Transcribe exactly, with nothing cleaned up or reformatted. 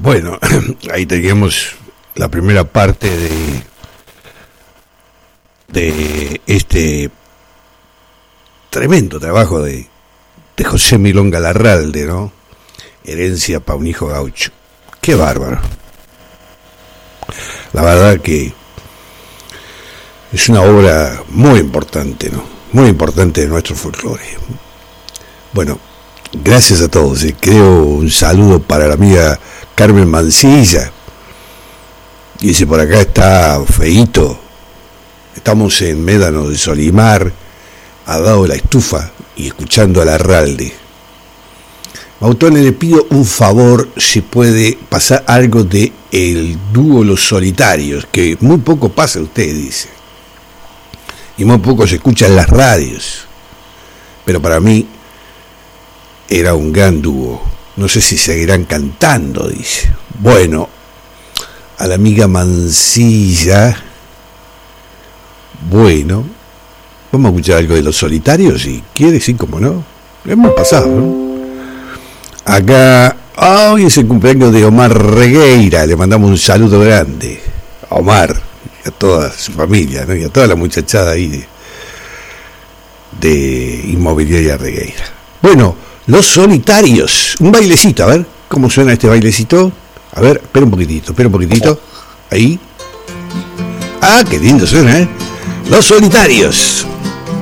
Bueno, ahí teníamos la primera parte de de este tremendo trabajo de, de José Milonga Larralde, ¿no? Herencia pa' un hijo gaucho. Qué bárbaro. La verdad que es una obra muy importante, ¿no? Muy importante de nuestro folclore. Bueno, gracias a todos. Eh. Creo un saludo para la amiga Carmen Mancilla. Dice, por acá está Feito. Estamos en Médano de Solimar, al lado de la estufa y escuchando a Larralde. Mautone, le pido un favor, si puede pasar algo de el dúo Los Solitarios, que muy poco pasa, usted dice, y muy poco se escucha en las radios, pero para mí era un gran dúo. No sé si seguirán cantando, dice. Bueno, a la amiga Mancilla, bueno, vamos a escuchar algo de Los Solitarios, si quiere, sí, como no. Hemos pasado, ¿no? Acá, hoy es el cumpleaños de Omar Regueira, le mandamos un saludo grande a Omar y a toda su familia, ¿no? Y a toda la muchachada ahí de, de Inmobiliaria Regueira. Bueno, Los Solitarios, un bailecito, a ver cómo suena este bailecito. A ver, espera un poquitito, espera un poquitito. Ahí. Ah, qué lindo suena, ¿eh? Los Solitarios.